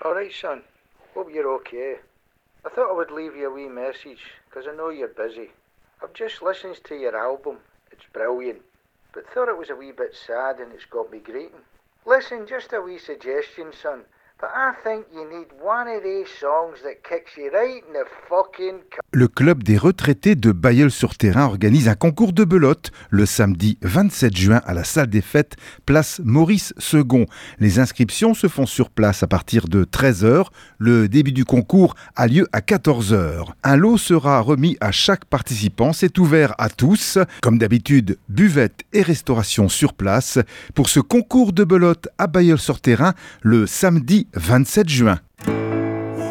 Alright, son. Hope you're okay. I thought I would leave you a wee message, 'cause I know you're busy. I've just listened to your album. It's brilliant. But thought it was a wee bit sad and it's got me greeting. Listen, just a wee suggestion, son. But I think you need one of these songs that kicks you right in the fucking... Le club des retraités de Bailleul-sur-Terrain organise un concours de belote le samedi 27 juin à la salle des fêtes, place Maurice II. Les inscriptions se font sur place à partir de 13h. Le début du concours a lieu à 14h. Un lot sera remis à chaque participant. C'est ouvert à tous. Comme d'habitude, buvette et restauration sur place pour ce concours de belote à Bailleul-sur-Terrain le samedi 27 juin.